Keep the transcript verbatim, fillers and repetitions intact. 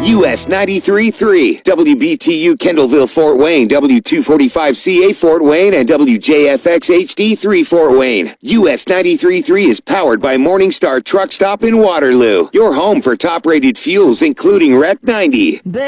U S ninety-three point three, W B T U Kendallville, Fort Wayne, W two forty-five C A Fort Wayne, and W J F X H D three Fort Wayne. U S ninety-three point three is powered by Morningstar Truck Stop in Waterloo, your home for top-rated fuels, including Rec ninety.